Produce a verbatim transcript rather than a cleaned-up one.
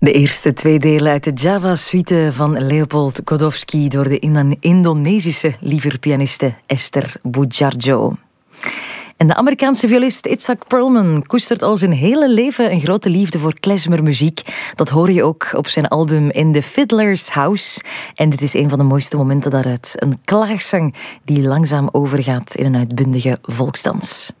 De eerste twee delen uit de Java-suite van Leopold Godowski door de Indo- Indonesische lieverpianiste Esther Budjarjo. En de Amerikaanse violist Itzhak Perlman koestert al zijn hele leven een grote liefde voor klezmermuziek. Dat hoor je ook op zijn album In the Fiddler's House. En dit is een van de mooiste momenten daaruit. Een klaagzang die langzaam overgaat in een uitbundige volksdans.